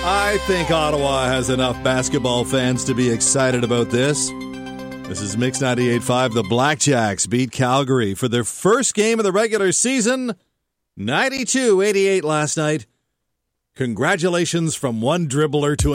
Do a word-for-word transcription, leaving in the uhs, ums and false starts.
I think Ottawa has enough basketball fans to be excited about this. This is Mix ninety-eight point five. The Blackjacks beat Calgary for their first game of the regular season, ninety-two eighty-eight last night. Congratulations from one dribbler to